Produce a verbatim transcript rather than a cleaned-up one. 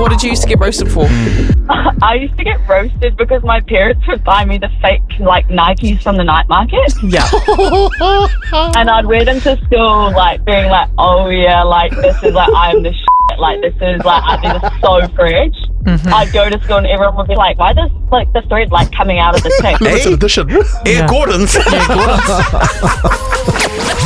what did you used to get roasted for? I used to get roasted because my parents would buy me the fake, like, Nikes from the night market. Yeah. And I'd wear them to school, like, being like, oh, yeah, like, this is, like, I'm the shit. Like, this is, like, I think it's so fresh. Mm-hmm. I'd go to school and everyone would be like, why does, like, the thread, like, coming out of the tank? Limited edition. Air Yeah. Gordons. Air Gordons.